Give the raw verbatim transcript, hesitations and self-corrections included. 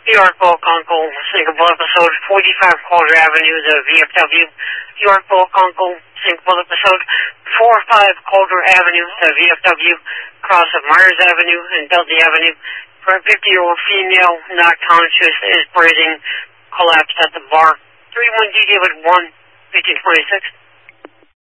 Yorkville, Kunkel, Sinkable episode, forty-five Calder Avenue, the V F W. Yorkville, Kunkel, Sinkable episode, four five Calder Avenue, the V F W, cross of Myers Avenue and Dudley Avenue. For a fifty-year-old female, not conscious, is breathing, collapsed at the bar. three one D David one, fifteen twenty-six.